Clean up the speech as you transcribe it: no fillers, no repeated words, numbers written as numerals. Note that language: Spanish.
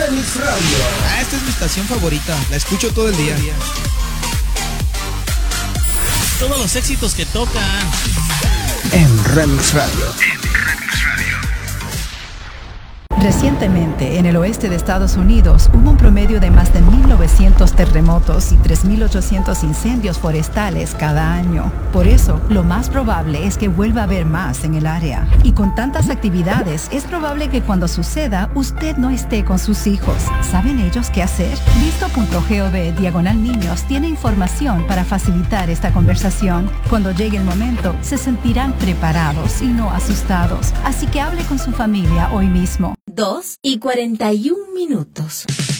Remix Radio. Esta es mi estación favorita. La escucho todo el día. Todos los éxitos que tocan en Remix Radio. Recientemente, en el oeste de Estados Unidos, hubo un promedio de más de 1.900 terremotos y 3.800 incendios forestales cada año. Por eso, lo más probable es que vuelva a haber más en el área. Y con tantas actividades, es probable que cuando suceda, usted no esté con sus hijos. ¿Saben ellos qué hacer? Visto.gov/niños tiene información para facilitar esta conversación. Cuando llegue el momento, se sentirán preparados y no asustados. Así que hable con su familia hoy mismo. 2:41.